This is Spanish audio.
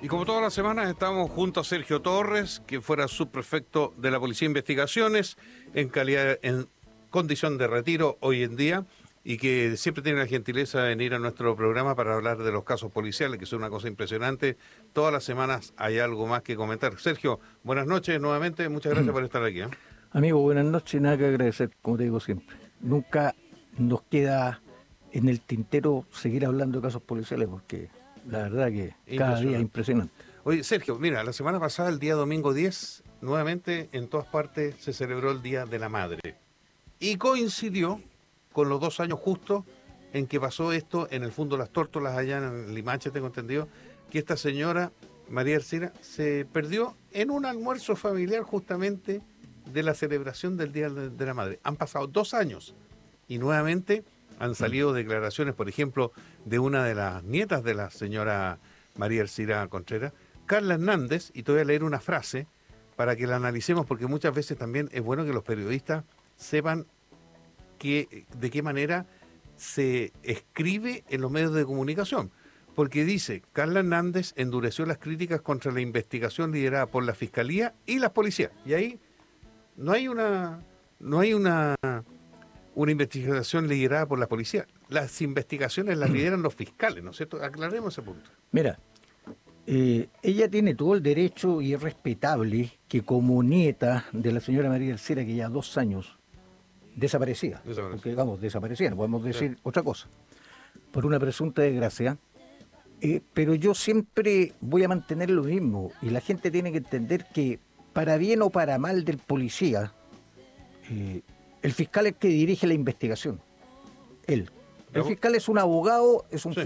Y como todas las semanas estamos junto a Sergio Torres, que fuera subprefecto de la Policía de Investigaciones, en condición de retiro hoy en día, y que siempre tiene la gentileza de venir a nuestro programa para hablar de los casos policiales, que son una cosa impresionante. Todas las semanas hay algo más que comentar. Sergio, buenas noches nuevamente, muchas gracias por estar aquí. Amigo, buenas noches, nada que agradecer, como te digo siempre. Nunca nos queda en el tintero seguir hablando de casos policiales, porque la verdad que cada día es impresionante. Oye, Sergio, mira, la semana pasada, el día domingo 10, nuevamente en todas partes se celebró el Día de la Madre. Y coincidió con los 2 años justos en que pasó esto en el Fundo Las Tórtolas, allá en Limache, tengo entendido, que esta señora, María Ercira, se perdió en un almuerzo familiar justamente de la celebración del Día de la Madre. Han pasado 2 años y nuevamente han salido declaraciones, por ejemplo, de una de las nietas de la señora María Ercira Contreras, Carla Hernández, y te voy a leer una frase para que la analicemos, porque muchas veces también es bueno que los periodistas sepan de qué manera se escribe en los medios de comunicación. Porque dice, Carla Hernández endureció las críticas contra la investigación liderada por la Fiscalía y las policías. Y ahí no hay una investigación liderada por la policía. Las investigaciones las lideran los fiscales, ¿no es cierto? Aclaremos ese punto. Mira, ella tiene todo el derecho y es respetable que como nieta de la señora María Ercira, que ya 2 años desaparecida, porque digamos, desaparecida, no podemos decir otra cosa, por una presunta desgracia, pero yo siempre voy a mantener lo mismo, y la gente tiene que entender que para bien o para mal del policía, el fiscal es el que dirige la investigación, él. El fiscal es un abogado, es un